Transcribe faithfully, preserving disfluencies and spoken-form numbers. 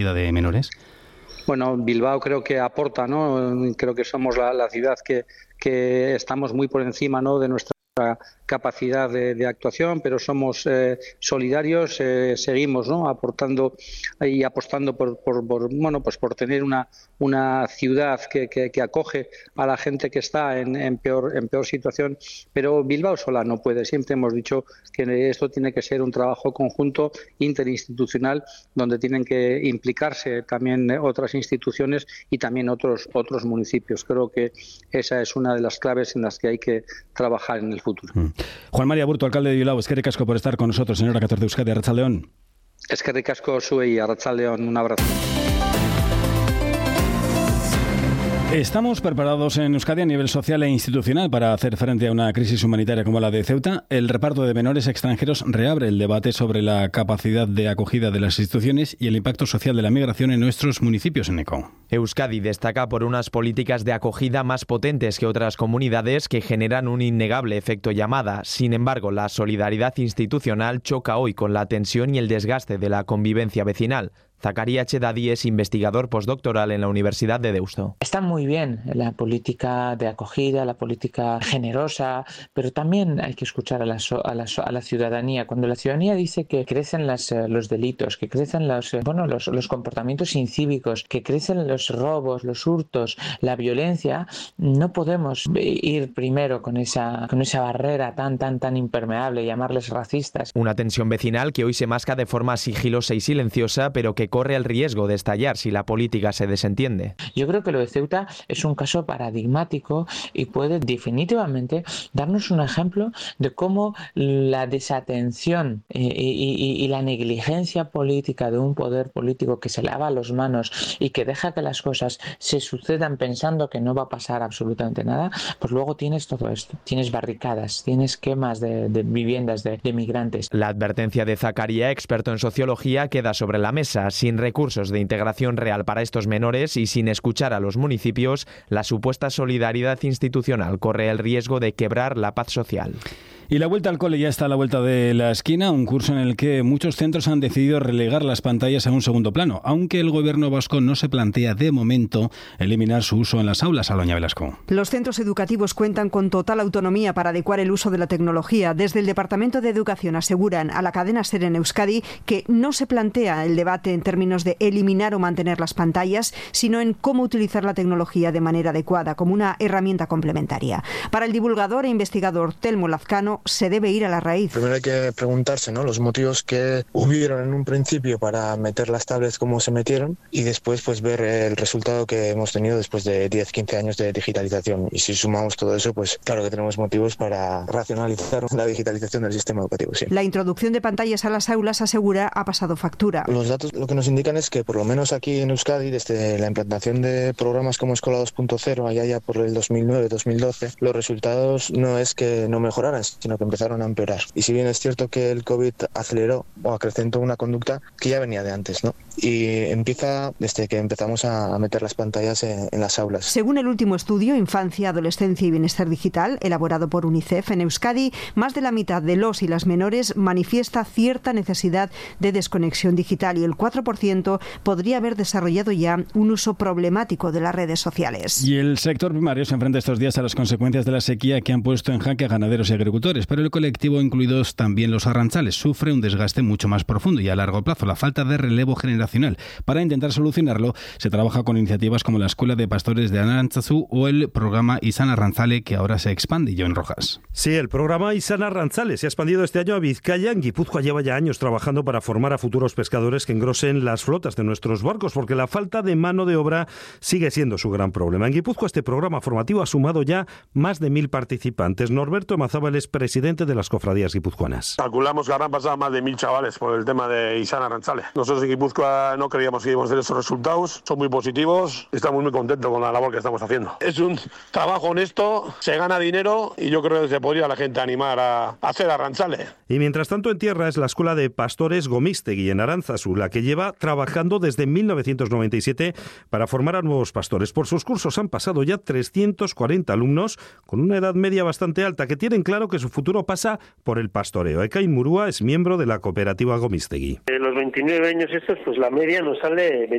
de menores? Bueno, Bilbao creo que aporta, ¿no? Creo que somos la, la ciudad que, que estamos muy por encima, ¿no?, de nuestra capacidad de, de actuación, pero somos eh, solidarios, eh, seguimos, ¿no?, aportando y apostando por, por, por bueno pues por tener una una ciudad que, que, que acoge a la gente que está en, en peor en peor situación, pero Bilbao sola no puede. Siempre hemos dicho que esto tiene que ser un trabajo conjunto interinstitucional donde tienen que implicarse también otras instituciones y también otros otros municipios. Creo que esa es una de las claves en las que hay que trabajar en el futuro. Mm. Juan María Burto, alcalde de Bilbao, eskerrik asko por estar con nosotros en Hora catorce de Euskadi. Arratsaldeon. Eskerrik asko zuei, arratsaldeon, un abrazo. ¿Estamos preparados en Euskadi a nivel social e institucional para hacer frente a una crisis humanitaria como la de Ceuta? El reparto de menores extranjeros reabre el debate sobre la capacidad de acogida de las instituciones y el impacto social de la migración en nuestros municipios, en ECO. Euskadi destaca por unas políticas de acogida más potentes que otras comunidades que generan un innegable efecto llamada. Sin embargo, la solidaridad institucional choca hoy con la tensión y el desgaste de la convivencia vecinal. Zacarías Chedadi es investigador postdoctoral en la Universidad de Deusto. Está muy bien la política de acogida, la política generosa, pero también hay que escuchar a la, a la, a la ciudadanía. Cuando la ciudadanía dice que crecen las, los delitos, que crecen los, bueno, los, los comportamientos incívicos, que crecen los robos, los hurtos, la violencia, no podemos ir primero con esa, con esa barrera tan, tan, tan impermeable, llamarles racistas. Una tensión vecinal que hoy se masca de forma sigilosa y silenciosa, pero que corre el riesgo de estallar si la política se desentiende. Yo creo que lo de Ceuta es un caso paradigmático y puede definitivamente darnos un ejemplo de cómo la desatención y, y, y la negligencia política de un poder político que se lava las manos y que deja que las cosas se sucedan pensando que no va a pasar absolutamente nada, pues luego tienes todo esto. Tienes barricadas, tienes quemas de, de viviendas de, de migrantes. La advertencia de Zacarías, experto en sociología, queda sobre la mesa. Sin recursos de integración real para estos menores y sin escuchar a los municipios, la supuesta solidaridad institucional corre el riesgo de quebrar la paz social. Y la vuelta al cole ya está a la vuelta de la esquina, un curso en el que muchos centros han decidido relegar las pantallas a un segundo plano, aunque el gobierno vasco no se plantea de momento eliminar su uso en las aulas. Aloña Velasco. Los centros educativos cuentan con total autonomía para adecuar el uso de la tecnología. Desde el Departamento de Educación aseguran a la cadena SER en Euskadi que no se plantea el debate en términos de eliminar o mantener las pantallas, sino en cómo utilizar la tecnología de manera adecuada, como una herramienta complementaria. Para el divulgador e investigador Telmo Lazcano, se debe ir a la raíz. Primero hay que preguntarse, ¿no?, los motivos que hubieron en un principio para meter las tablets como se metieron y después pues ver el resultado que hemos tenido después de diez, quince años de digitalización. Y si sumamos todo eso, pues claro que tenemos motivos para racionalizar la digitalización del sistema educativo. Sí. La introducción de pantallas a las aulas, asegura, ha pasado factura. Los datos lo que nos indican es que por lo menos aquí en Euskadi, desde la implantación de programas como Escola dos punto cero, allá ya por el dos mil nueve, dos mil doce, los resultados no es que no mejoraran, sino que empezaron a empeorar. Y si bien es cierto que el COVID aceleró o acrecentó una conducta que ya venía de antes, ¿no? Y empieza desde que empezamos a meter las pantallas en, en las aulas. Según el último estudio Infancia, Adolescencia y Bienestar Digital, elaborado por UNICEF, en Euskadi, más de la mitad de los y las menores manifiesta cierta necesidad de desconexión digital y el cuatro por ciento podría haber desarrollado ya un uso problemático de las redes sociales. Y el sector primario se enfrenta estos días a las consecuencias de la sequía que han puesto en jaque a ganaderos y agricultores, pero el colectivo, incluidos también los arrantzales, sufre un desgaste mucho más profundo y a largo plazo, la falta de relevo generacional. Para intentar solucionarlo, se trabaja con iniciativas como la Escuela de Pastores de Arantzazu o el programa Izan Arrantzale, que ahora se expande. Joan Rojas. Sí, el programa Izan Arrantzale se ha expandido este año a Vizcaya. En Guipúzcoa lleva ya años trabajando para formar a futuros pescadores que engrosen las flotas de nuestros barcos, porque la falta de mano de obra sigue siendo su gran problema. En Guipúzcoa este programa formativo ha sumado ya más de mil participantes. Norberto Mazábal es presidente de las cofradías guipuzcoanas. Calculamos que habrán pasado más de mil chavales por el tema de Izan Arrantzale. Nosotros en Guipúzcoa no creíamos que íbamos a hacer esos resultados, son muy positivos, estamos muy contentos con la labor que estamos haciendo. Es un trabajo honesto, se gana dinero y yo creo que se podría la gente animar a hacer Arrantzale. Y mientras tanto en tierra es la Escuela de Pastores Gomístegui en Arantzazu, la que lleva trabajando desde mil novecientos noventa y siete para formar a nuevos pastores. Por sus cursos han pasado ya trescientos cuarenta alumnos con una edad media bastante alta que tienen claro que su futuro pasa por el pastoreo. Ekain Murúa es miembro de la cooperativa Gomistegui. De los veintinueve años estos, pues la media nos sale